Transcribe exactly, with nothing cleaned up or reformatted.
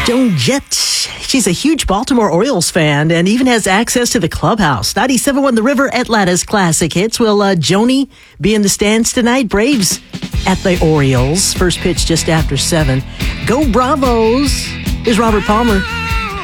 Joan Jett. She's a huge Baltimore Orioles fan and even has access to the clubhouse. ninety-seven point one The River, Atlanta's classic hits. Will uh, Joni be in the stands tonight? Braves at the Orioles. First pitch just after seven. Go Bravos. Here's Robert Palmer.